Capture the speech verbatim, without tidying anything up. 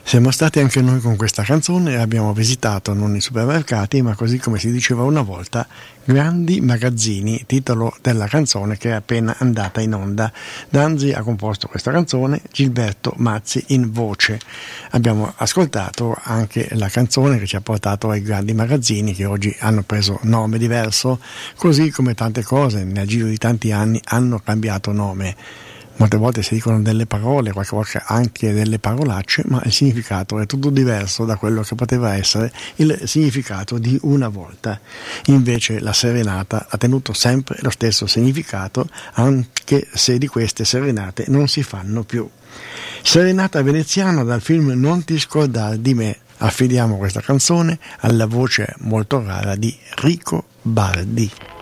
Siamo stati anche noi con questa canzone e abbiamo visitato non i supermercati, ma così come si diceva una volta, grandi magazzini, titolo della canzone che è appena andata in onda. Danzi ha composto questa canzone, Gilberto Mazzi in voce. Abbiamo ascoltato anche la canzone che ci ha portato ai grandi magazzini, che oggi hanno preso nome diverso, così come tante cose nel giro di tanti anni hanno cambiato nome. Molte volte si dicono delle parole, qualche volta anche delle parolacce, ma il significato è tutto diverso da quello che poteva essere il significato di una volta. Invece la serenata ha tenuto sempre lo stesso significato, anche se di queste serenate non si fanno più. Serenata veneziana dal film Non ti scordare di me. Affidiamo questa canzone alla voce molto rara di Rico Bardi.